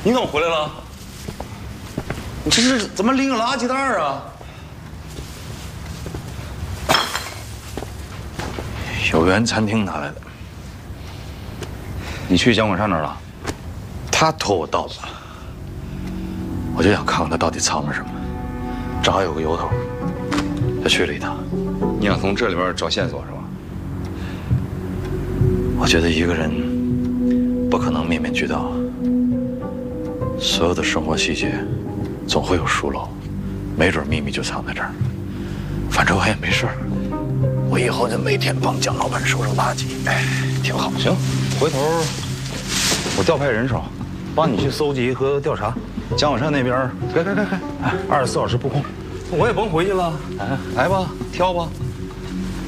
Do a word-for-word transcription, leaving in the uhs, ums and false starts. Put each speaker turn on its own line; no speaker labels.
你怎么回来了？你这是怎么拎个垃圾袋啊？
有缘餐厅拿来的。
你去姜广山那儿了？
他托我到的，我就想看看他到底藏了什么，正好有个由头，就去了一趟。
你想从这里边找线索是吧？
我觉得一个人不可能面面俱到，所有的生活细节总会有疏漏，没准秘密就藏在这儿。反正我也没事儿，我以后就每天帮姜老板收收垃圾，哎，挺好。
行，回头我调派人手，帮你去搜集和调查。姜广山那边，该该该该，二十四小时布控。我也甭回去了，哎，来吧，挑吧。